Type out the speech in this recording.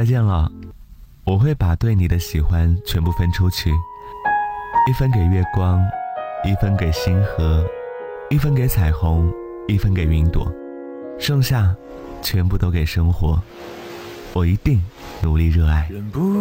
再见了。我会把对你的喜欢全部分出去，1分给月光，1分给星河，1分给彩虹，1分给云朵，剩下全部都给生活。我一定努力热爱。